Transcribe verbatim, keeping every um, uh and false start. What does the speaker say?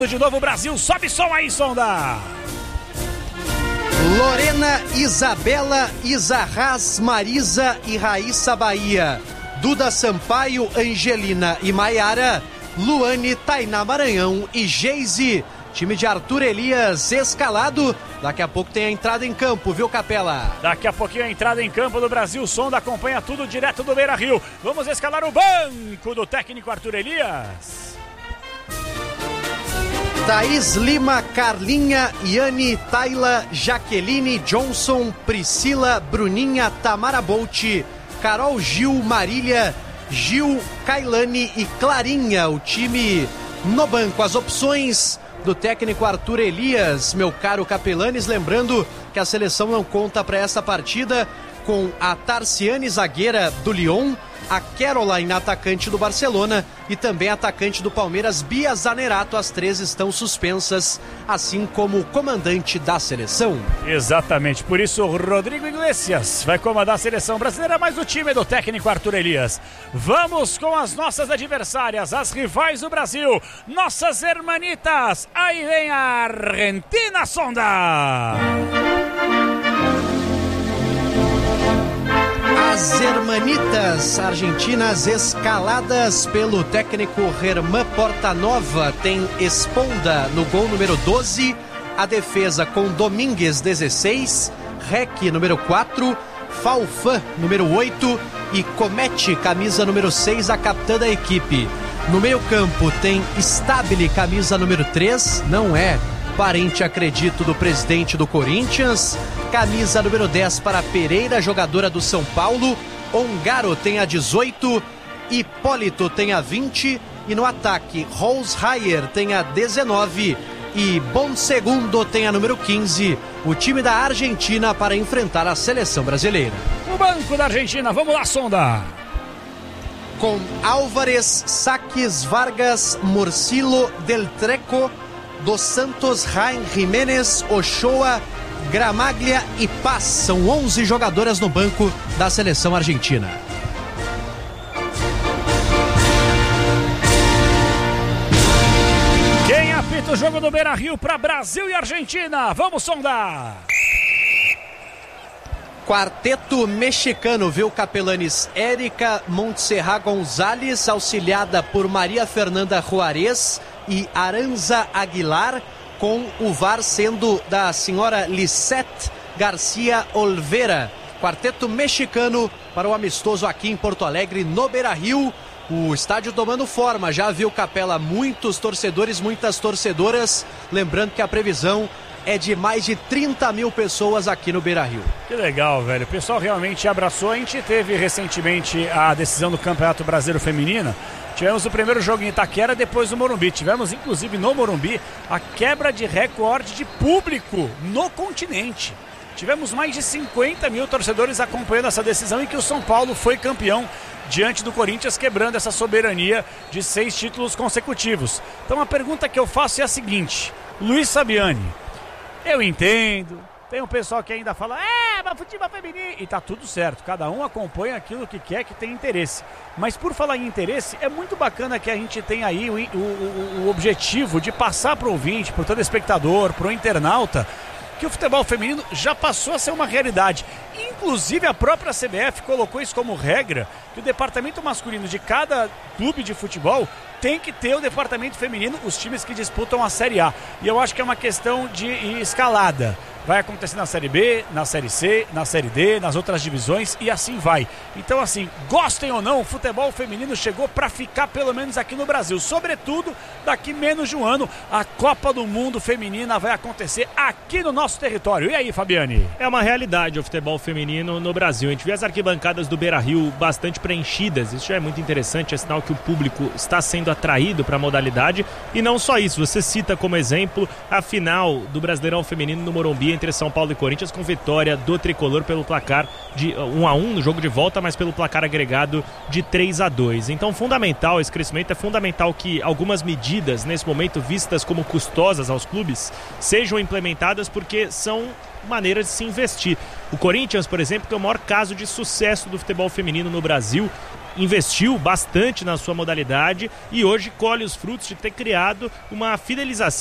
De novo, Brasil, sobe som aí, Sonda. Lorena, Isabela, Isarraz, Marisa e Raíssa Bahia. Duda Sampaio, Angelina e Maiara. Luane, Tainá Maranhão e Geise. Time de Arthur Elias escalado. Daqui a pouco tem a entrada em campo, viu, Capela? Daqui a pouquinho a entrada em campo do Brasil. Sonda acompanha tudo direto do Beira-Rio. Vamos escalar o banco do técnico Arthur Elias. Thaís Lima, Carlinha, Yane, Tayla, Jaqueline, Johnson, Priscila, Bruninha, Tamara Bolt, Carol Gil, Marília, Gil, Kailane e Clarinha. O time no banco. As opções do técnico Arthur Elias, meu caro Capelanes, lembrando que a seleção não conta para essa partida com a Tarciane, zagueira do Lyon, a Caroline, atacante do Barcelona, e também atacante do Palmeiras, Bia Zanerato. As três estão suspensas, assim como o comandante da seleção. Exatamente, por isso o Rodrigo Iglesias vai comandar a seleção brasileira, mas o time é do técnico Arthur Elias. Vamos com as nossas adversárias, as rivais do Brasil, nossas hermanitas. Aí vem a Argentina, Sonda! As hermanitas argentinas escaladas pelo técnico Germán Portanova. Tem Esponda no gol número doze, a defesa com Domingues dezesseis, Rec número quatro, Falfan número oito e Comete, camisa número seis, a capitã da equipe. No meio campo tem Stabile, camisa número três, não é parente, acredito, do presidente do Corinthians. Camisa número dez para Pereira, jogadora do São Paulo. Ongaro tem a dezoito, Hipólito tem a vinte. E no ataque, Holzheier tem a dezenove e Bom Segundo tem a número quinze. O time da Argentina para enfrentar a seleção brasileira. O banco da Argentina, vamos lá, Sonda! Com Álvares, Saques, Vargas, Morcillo, Del Treco, Dos Santos, Rain, Jiménez, Ochoa, Gramaglia e Paz. São onze jogadoras no banco da seleção argentina. Quem apita o jogo do Beira-Rio para Brasil e Argentina? Vamos, Sonda! Quarteto mexicano, viu, Capelanes? Érica Montserrat Gonzalez, auxiliada por Maria Fernanda Juarez e Aranza Aguilar, com o V A R sendo da senhora Lisette Garcia Olveira. Quarteto mexicano para o amistoso aqui em Porto Alegre, no Beira-Rio. O estádio tomando forma, já viu, Capela, muitos torcedores, muitas torcedoras. Lembrando que a previsão é de mais de trinta mil pessoas aqui no Beira-Rio. Que legal, velho. O pessoal realmente abraçou. A gente teve recentemente a decisão do Campeonato Brasileiro Feminino. Tivemos o primeiro jogo em Itaquera, depois no Morumbi. Tivemos, inclusive, no Morumbi, a quebra de recorde de público no continente. Tivemos mais de cinquenta mil torcedores acompanhando essa decisão, em que o São Paulo foi campeão diante do Corinthians, quebrando essa soberania de seis títulos consecutivos. Então a pergunta que eu faço é a seguinte: Luiz Sabiani, eu entendo, tem um pessoal que ainda fala, é, mas futebol feminino, e tá tudo certo, cada um acompanha aquilo que quer, que tem interesse. Mas por falar em interesse, é muito bacana que a gente tem aí o, o, o objetivo de passar pro ouvinte, pro telespectador, pro internauta, que o futebol feminino já passou a ser uma realidade. Inclusive a própria C B F colocou isso como regra, que o departamento masculino de cada clube de futebol tem que ter o departamento feminino, os times que disputam a Série A. E eu acho que é uma questão de escalada. Vai acontecer na Série B, na Série C, na Série D, nas outras divisões, e assim vai. Então, assim, gostem ou não, o futebol feminino chegou para ficar, pelo menos aqui no Brasil. Sobretudo, daqui menos de um ano, a Copa do Mundo Feminina vai acontecer aqui no nosso território. E aí, Fabiane? É uma realidade o futebol feminino no Brasil. A gente vê as arquibancadas do Beira-Rio bastante preenchidas. Isso já é muito interessante, é sinal que o público está sendo atraído para a modalidade. E não só isso, você cita como exemplo a final do Brasileirão Feminino no Morumbi entre São Paulo e Corinthians, com vitória do tricolor pelo placar de um a um no jogo de volta, mas pelo placar agregado de três a dois. Então, fundamental esse crescimento, é fundamental que algumas medidas nesse momento vistas como custosas aos clubes sejam implementadas, porque são maneira de se investir. O Corinthians, por exemplo, que é o maior caso de sucesso do futebol feminino no Brasil, investiu bastante na sua modalidade e hoje colhe os frutos de ter criado uma fidelização